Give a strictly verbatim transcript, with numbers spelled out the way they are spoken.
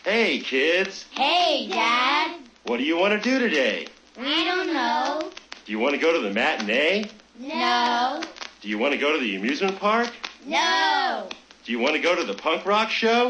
Hey, kids. Hey, Dad. What do you want to do today? I don't know. Do you want to go to the matinee? No. Do you want to go to the amusement park? No. Do you want to go to the punk rock show?